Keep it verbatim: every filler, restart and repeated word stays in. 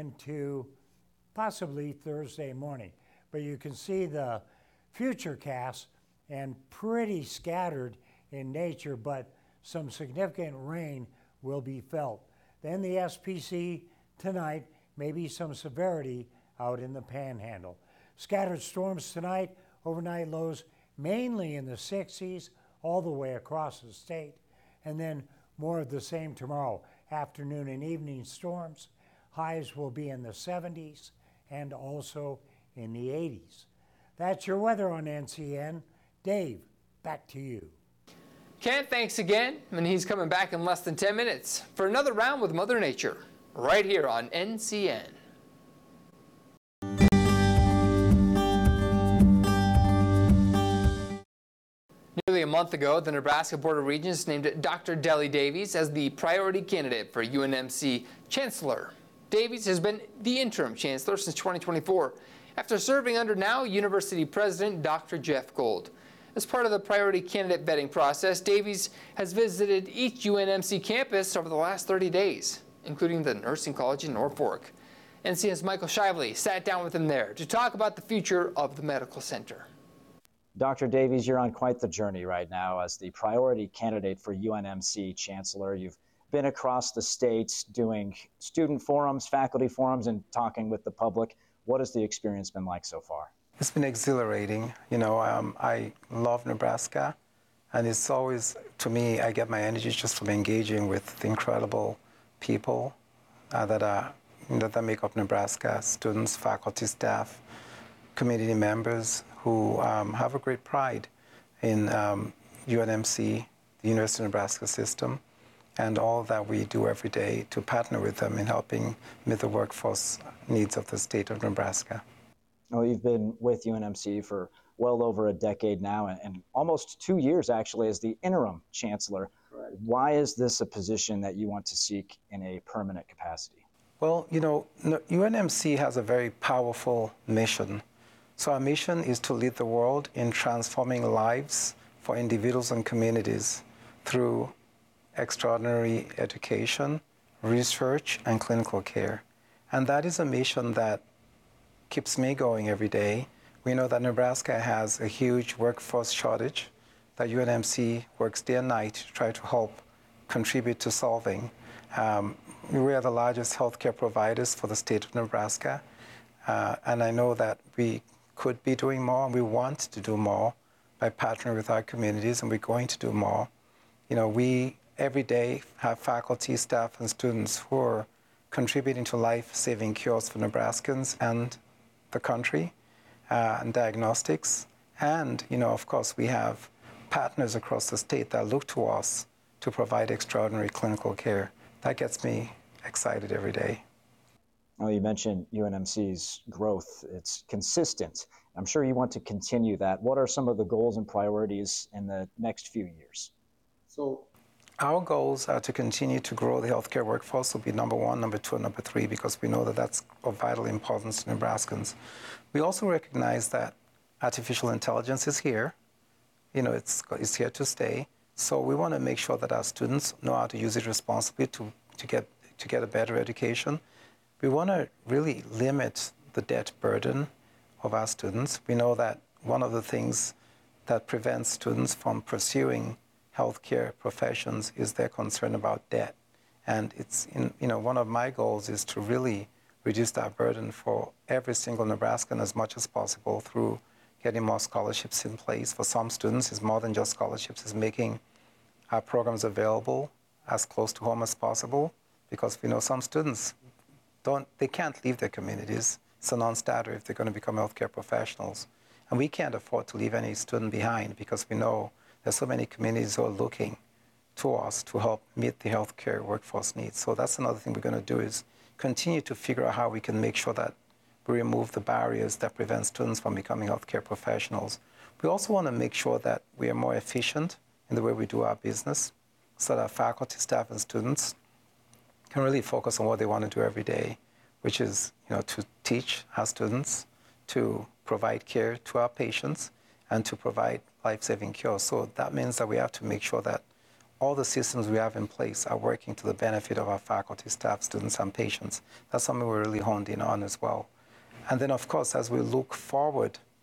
into possibly Thursday morning. But you can see the future cast and pretty scattered in nature, but some significant rain will be felt. Then the S P C tonight, maybe some severity out in the Panhandle. Scattered storms tonight, overnight lows mainly in the sixties all the way across the state, and then more of the same tomorrow. Afternoon and evening storms, highs will be in the seventies and also in the eighties. That's your weather on N C N. Dave, back to you. Ken, thanks again, and he's coming back in less than ten minutes for another round with Mother Nature, right here on N C N. Nearly a month ago, the Nebraska Board of Regents named Doctor Deli Davies as the priority candidate for U N M C Chancellor. Davies has been the interim chancellor since twenty twenty-four, after serving under now University President Doctor Jeff Gold. As part of the priority candidate vetting process, Davies has visited each U N M C campus over the last thirty days, including the Nursing College in Norfolk. N C N's Michael Shively sat down with him there to talk about the future of the medical center. Doctor Davies, you're on quite the journey right now as the priority candidate for U N M C Chancellor. You've been across the state doing student forums, faculty forums, and talking with the public. What has the experience been like so far? It's been exhilarating. You know, um, I love Nebraska, and it's always, to me, I get my energy just from engaging with the incredible people uh, that are that, that make up Nebraska: students, faculty, staff, community members who um, have a great pride in um, U N M C, the University of Nebraska system, and all that we do every day to partner with them in helping meet the workforce needs of the state of Nebraska. Well, you've been with U N M C for well over a decade now, and, and almost two years actually as the interim chancellor. Right. Why is this a position that you want to seek in a permanent capacity? Well, you know, U N M C has a very powerful mission. So our mission is to lead the world in transforming lives for individuals and communities through extraordinary education, research, and clinical care. And that is a mission that keeps me going every day. We know that Nebraska has a huge workforce shortage that U N M C works day and night to try to help contribute to solving. Um, we are the largest healthcare providers for the state of Nebraska, uh, and I know that we could be doing more, and we want to do more by partnering with our communities, and we're going to do more. You know, we every day have faculty, staff, and students who are contributing to life-saving cures for Nebraskans and the country, uh, and diagnostics. And, you know, of course, we have partners across the state that look to us to provide extraordinary clinical care. That gets me excited every day. Well, you mentioned U N M C's growth. It's consistent. I'm sure you want to continue that. What are some of the goals and priorities in the next few years? So our goals are to continue to grow the healthcare workforce, will be number one, number two, and number three, because we know that that's of vital importance to Nebraskans. We also recognize that artificial intelligence is here. You know, it's, it's here to stay. So we want to make sure that our students know how to use it responsibly to, to, get, to get a better education. We want to really limit the debt burden of our students. We know that one of the things that prevents students from pursuing healthcare professions is their concern about debt. And it's, in, you know, one of my goals is to really reduce that burden for every single Nebraskan as much as possible through getting more scholarships in place. For some students, it's more than just scholarships, it's making our programs available as close to home as possible, because we know some students don't, they can't leave their communities. It's a non-starter if they're going to become healthcare professionals. And we can't afford to leave any student behind, because we know there's so many communities who are looking to us to help meet the healthcare workforce needs. So that's another thing we're going to do, is continue to figure out how we can make sure that we remove the barriers that prevent students from becoming healthcare professionals. We also want to make sure that we are more efficient in the way we do our business, so that our faculty, staff, and students can really focus on what they want to do every day, which is, you know, to teach our students, to provide care to our patients, and to provide life-saving cures. So that means that we have to make sure that all the systems we have in place are working to the benefit of our faculty, staff, students, and patients. That's something we're really honed in on as well. And then, of course, as we look forward